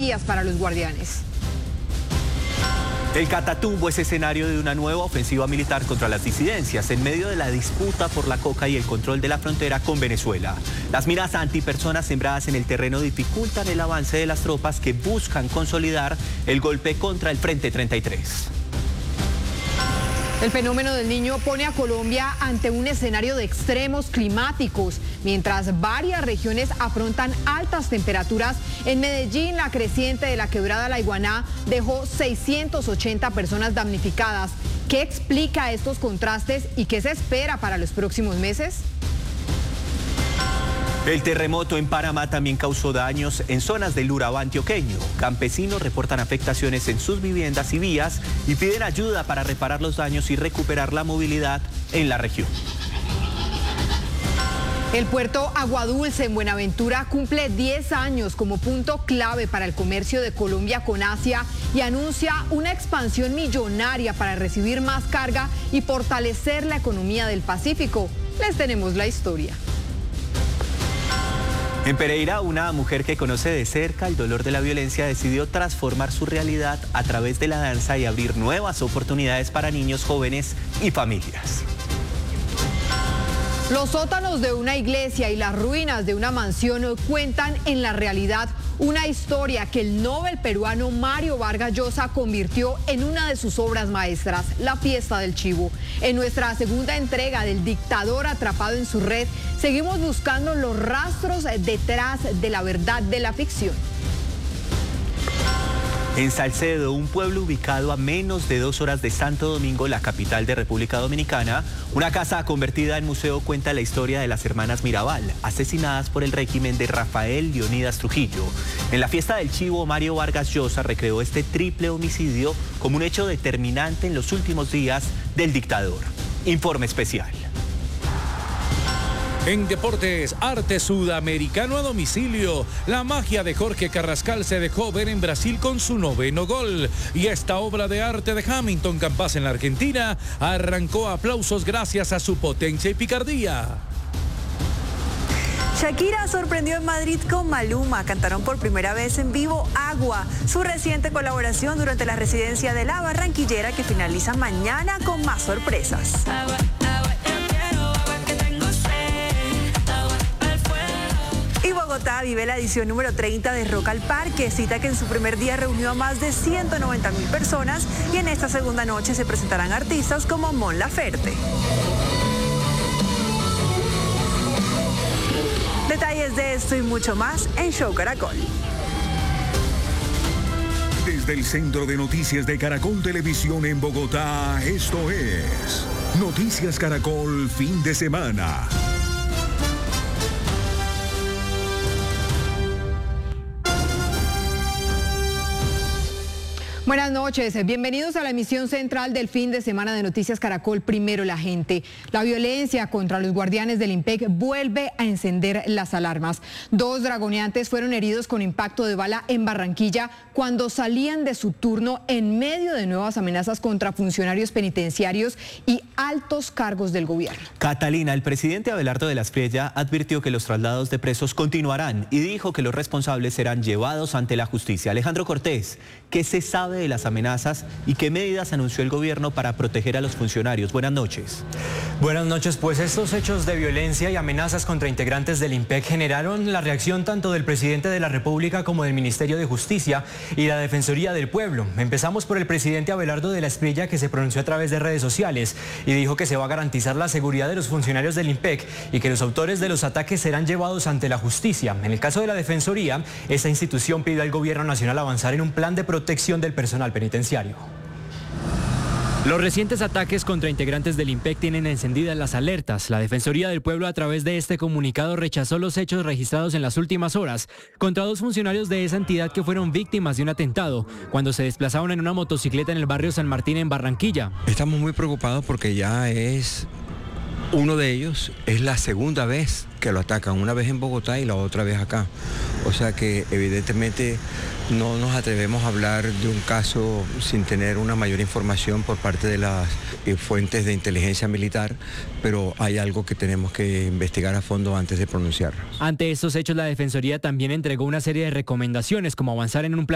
días para los guardianes. El Catatumbo es escenario de una nueva ofensiva militar contra las disidencias en medio de la disputa por la coca y el control de la frontera con Venezuela. Las minas antipersonas sembradas en el terreno dificultan el avance de las tropas que buscan consolidar el golpe contra el Frente 33. El fenómeno del Niño pone a Colombia ante un escenario de extremos climáticos. Mientras varias regiones afrontan altas temperaturas, en Medellín la creciente de la quebrada La Iguaná dejó 680 personas damnificadas. ¿Qué explica estos contrastes y qué se espera para los próximos meses? El terremoto en Panamá también causó daños en zonas del Urabá antioqueño. Campesinos reportan afectaciones en sus viviendas y vías y piden ayuda para reparar los daños y recuperar la movilidad en la región. El puerto Aguadulce en Buenaventura cumple 10 años como punto clave para el comercio de Colombia con Asia y anuncia una expansión millonaria para recibir más carga y fortalecer la economía del Pacífico. Les tenemos la historia. En Pereira, una mujer que conoce de cerca el dolor de la violencia decidió transformar su realidad a través de la danza y abrir nuevas oportunidades para niños, jóvenes y familias. Los sótanos de una iglesia y las ruinas de una mansión cuentan en la realidad una historia que el Nobel peruano Mario Vargas Llosa convirtió en una de sus obras maestras, La Fiesta del Chivo. En nuestra segunda entrega del dictador atrapado en su red, seguimos buscando los rastros detrás de la verdad de la ficción. En Salcedo, un pueblo ubicado a menos de 2 horas de Santo Domingo, la capital de República Dominicana, una casa convertida en museo cuenta la historia de las hermanas Mirabal, asesinadas por el régimen de Rafael Leónidas Trujillo. En la Fiesta del Chivo, Mario Vargas Llosa recreó este triple homicidio como un hecho determinante en los últimos días del dictador. Informe especial. En deportes, arte sudamericano a domicilio. La magia de Jorge Carrascal se dejó ver en Brasil con su 9º gol. Y esta obra de arte de Hamilton Campas en la Argentina arrancó aplausos gracias a su potencia y picardía. Shakira sorprendió en Madrid con Maluma. Cantaron por primera vez en vivo Agua, su reciente colaboración durante la residencia de la barranquillera que finaliza mañana con más sorpresas. Y Bogotá vive la edición número 30 de Rock al Parque, cita que en su primer día reunió a más de 190.000 personas y en esta segunda noche se presentarán artistas como Mon Laferte. Detalles de esto y mucho más en Show Caracol. Desde el Centro de Noticias de Caracol Televisión en Bogotá, esto es Noticias Caracol Fin de Semana. Buenas noches, bienvenidos a la emisión central del fin de semana de Noticias Caracol, Primero la Gente. La violencia contra los guardianes del IMPEC vuelve a encender las alarmas. 2 dragoneantes fueron heridos con impacto de bala en Barranquilla cuando salían de su turno en medio de nuevas amenazas contra funcionarios penitenciarios y altos cargos del gobierno. Catalina, el presidente Abelardo de la Espriella advirtió que los traslados de presos continuarán y dijo que los responsables serán llevados ante la justicia. Alejandro Cortés, ¿qué se sabe de las amenazas y qué medidas anunció el gobierno para proteger a los funcionarios? Buenas noches. Buenas noches, pues estos hechos de violencia y amenazas contra integrantes del IMPEC generaron la reacción tanto del presidente de la República como del Ministerio de Justicia y la Defensoría del Pueblo. Empezamos por el presidente Abelardo de la Espriella, que se pronunció a través de redes sociales y dijo que se va a garantizar la seguridad de los funcionarios del IMPEC y que los autores de los ataques serán llevados ante la justicia. En el caso de la Defensoría, esta institución pidió al gobierno nacional avanzar en un plan de protección del personal penitenciario. Los recientes ataques contra integrantes del IMPEC tienen encendidas las alertas. La Defensoría del Pueblo, a través de este comunicado, rechazó los hechos registrados en las últimas horas contra 2 funcionarios de esa entidad que fueron víctimas de un atentado cuando se desplazaban en una motocicleta en el barrio San Martín en Barranquilla. Estamos muy preocupados porque ya es uno de ellos, es la segunda vez que lo atacan, una vez en Bogotá y la otra vez acá. O sea que evidentemente no nos atrevemos a hablar de un caso sin tener una mayor información por parte de las fuentes de inteligencia militar, pero hay algo que tenemos que investigar a fondo antes de pronunciarnos. Ante estos hechos, la Defensoría también entregó una serie de recomendaciones, como avanzar en un plan